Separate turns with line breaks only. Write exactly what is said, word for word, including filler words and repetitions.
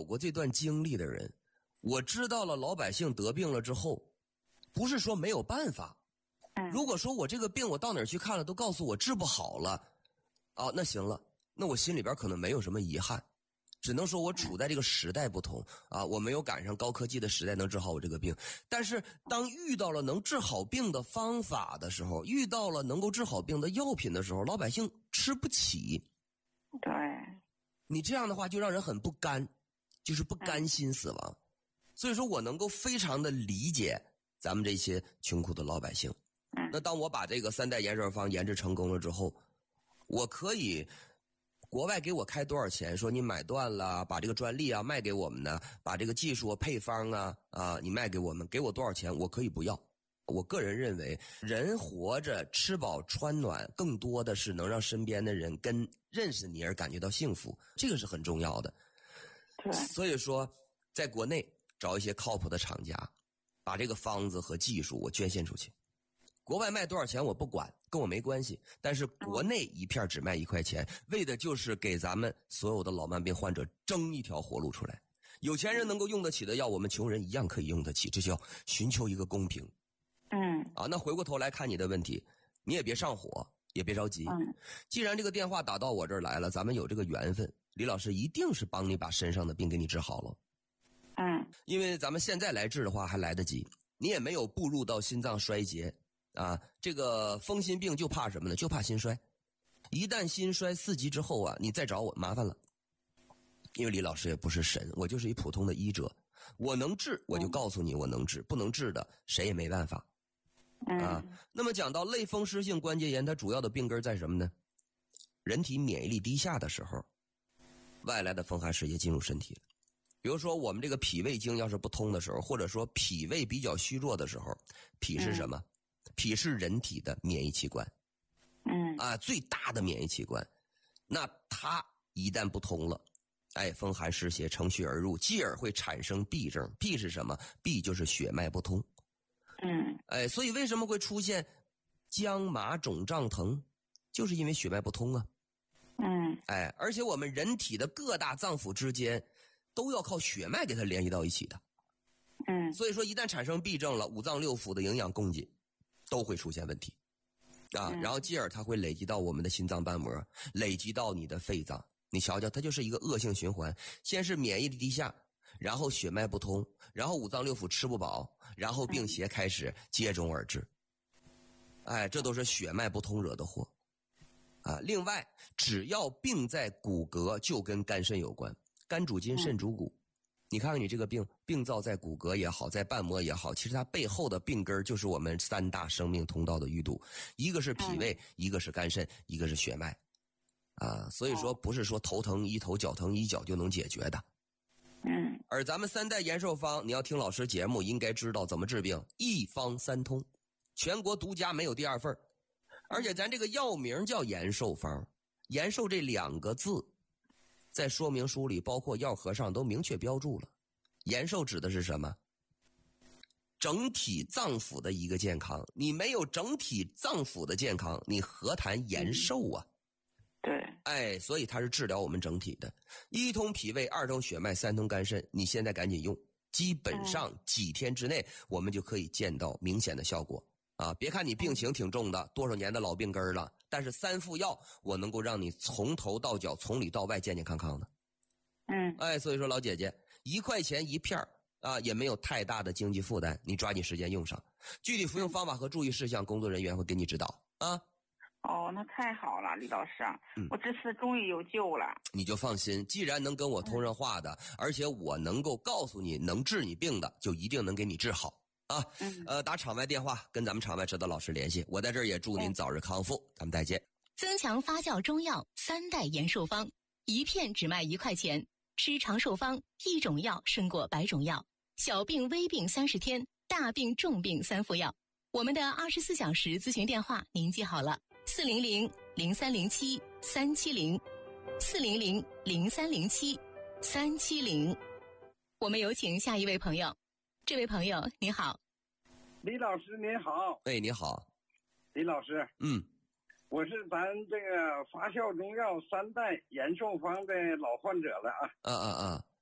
有过这段经历的人，我知道了老百姓得病了之后，不是说没有办法。如果说我这个病我到哪儿去看了都告诉我治不好了，啊，那行了，那我心里边可能没有什么遗憾，只能说我处在这个时代不同啊，我没有赶上高科技的时代能治好我这个病。但是当遇到了能治好病的方法的时候，遇到了能够治好病的药品的时候，老百姓吃不起。
对，
你这样的话就让人很不甘，就是不甘心死亡。所以说我能够非常的理解咱们这些穷苦的老百姓。那当我把这个三代延寿方研制成功了之后，我可以国外给我开多少钱，说你买断了，把这个专利啊卖给我们呢，把这个技术配方啊啊你卖给我们，给我多少钱我可以不要。我个人认为人活着吃饱穿暖更多的是能让身边的人跟认识你而感觉到幸福，这个是很重要的。所以说在国内找一些靠谱的厂家，把这个方子和技术我捐献出去。国外卖多少钱我不管，跟我没关系，但是国内一片只卖一块钱，为的就是给咱们所有的老慢病患者争一条活路出来。有钱人能够用得起的药，我们穷人一样可以用得起，这叫寻求一个公平。
嗯，
啊，那回过头来看你的问题，你也别上火，也别着急。
嗯，
既然这个电话打到我这儿来了，咱们有这个缘分，李老师一定是帮你把身上的病给你治好了。
嗯，
因为咱们现在来治的话还来得及，你也没有步入到心脏衰竭。啊，这个风心病就怕什么呢？就怕心衰。一旦心衰四级之后啊，你再找我麻烦了。因为李老师也不是神，我就是一普通的医者，我能治我就告诉你我能治，不能治的谁也没办法。啊，那么讲到类风湿性关节炎，它主要的病根在什么呢？人体免疫力低下的时候，外来的风寒湿邪进入身体了。比如说我们这个脾胃经要是不通的时候，或者说脾胃比较虚弱的时候，脾是什么？嗯，脾是人体的免疫器官，
嗯
啊，最大的免疫器官。那它一旦不通了，哎，风寒湿邪乘虚而入，继而会产生痹症。痹是什么？痹就是血脉不通。
嗯，
哎，所以为什么会出现僵麻肿胀疼？就是因为血脉不通啊。
嗯，
哎，而且我们人体的各大脏腑之间都要靠血脉给它联系到一起的。
嗯，
所以说一旦产生痹症了，五脏六腑的营养供给都会出现问题啊，然后继而它会累积到我们的心脏瓣膜，累积到你的肺脏。你瞧瞧，它就是一个恶性循环，先是免疫力低下，然后血脉不通，然后五脏六腑吃不饱，然后病邪开始接踵而至。哎，这都是血脉不通惹的祸啊。另外，只要病在骨骼，就跟肝肾有关，肝主筋，肾主骨。你看看你这个病，病灶在骨骼也好，在瓣膜也好，其实它背后的病根就是我们三大生命通道的淤堵，一个是脾胃，一个是肝肾，一个是血脉，啊，所以说不是说头疼医头，脚疼医脚就能解决的。
嗯，
而咱们三代延寿方，你要听老师节目，应该知道怎么治病，一方三通，全国独家，没有第二份。而且咱这个药名叫延寿方，延寿这两个字在说明书里包括药盒上都明确标注了。延寿指的是什么？整体脏腑的一个健康，你没有整体脏腑的健康，你何谈延寿啊？
对，
哎，所以它是治疗我们整体的，一通脾胃，二通血脉，三通肝肾。你现在赶紧用，基本上几天之内我们就可以见到明显的效果啊！别看你病情挺重的，多少年的老病根了，但是三副药我能够让你从头到脚，从里到外健健康康的。
嗯，
哎，所以说老姐姐，一块钱一片啊，也没有太大的经济负担，你抓紧时间用上。具体服用方法和注意事项，工作人员会给你指导啊。
哦，那太好了，李老师，
嗯，
我这次终于有救了。
你就放心，既然能跟我通上话的，嗯，而且我能够告诉你能治你病的，就一定能给你治好啊。
嗯，
呃，打场外电话跟咱们场外指导老师联系，我在这儿也祝您早日康复，咱们再见。
增强发酵中药三代延寿方，一片只卖一块钱，吃长寿方，一种药胜过百种药，小病微病三十天，大病重病三副药。我们的二十四小时咨询电话您记好了，四零零零三零七三七零，四零零零三零七三七零。我们有请下一位朋友。这位朋友你好。
李老师您好。
哎，你好。
李老师，
嗯，
我是咱这个发酵中药三代延寿方的老患者了啊。
啊啊啊！